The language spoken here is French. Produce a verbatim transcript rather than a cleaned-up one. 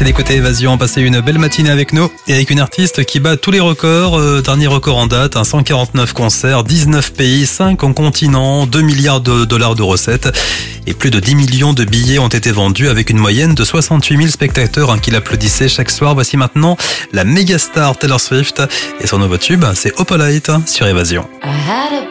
Merci d'écouter Évasion. Passez une belle matinée avec nous et avec une artiste qui bat tous les records. Euh, dernier record en date, hein, cent quarante-neuf concerts, dix-neuf pays, cinq continents, deux milliards de dollars de recettes et plus de dix millions de billets ont été vendus avec une moyenne de soixante-huit mille spectateurs hein, qui l'applaudissaient chaque soir. Voici maintenant la méga star Taylor Swift et son nouveau tube, c'est Opalite hein, sur Évasion. I had a